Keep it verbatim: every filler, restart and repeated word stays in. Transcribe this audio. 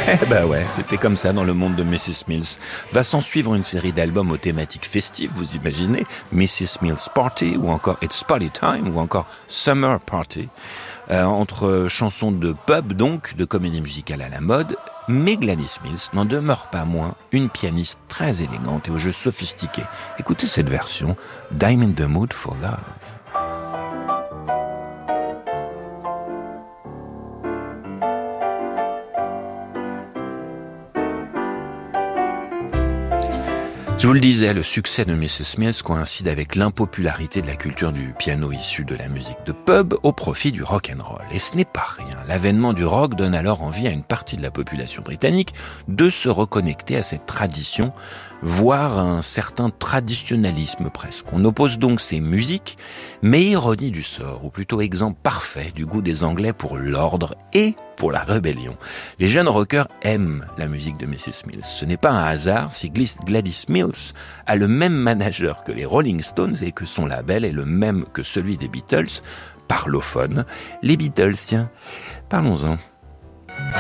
Eh ben ouais, c'était comme ça dans le monde de missus Mills. Va s'en suivre une série d'albums aux thématiques festives, vous imaginez, missus Mills Party, ou encore It's Party Time, ou encore Summer Party. Euh, entre chansons de pub, donc, de comédie musicale à la mode, mais Gladys Mills n'en demeure pas moins une pianiste très élégante et au jeu sophistiqué. Écoutez cette version, I'm in the mood for love. Je vous le disais, le succès de missus Mills coïncide avec l'impopularité de la culture du piano issue de la musique de pub au profit du rock'n'roll. Et ce n'est pas rien. L'avènement du rock donne alors envie à une partie de la population britannique de se reconnecter à cette tradition, voire à un certain traditionnalisme presque. On oppose donc ces musiques, mais ironie du sort, ou plutôt exemple parfait du goût des Anglais pour l'ordre et pour la rébellion. Les jeunes rockers aiment la musique de missus Mills. Ce n'est pas un hasard si Gladys Mills a le même manager que les Rolling Stones et que son label est le même que celui des Beatles, parlophone. Les Beatles, tiens, parlons-en.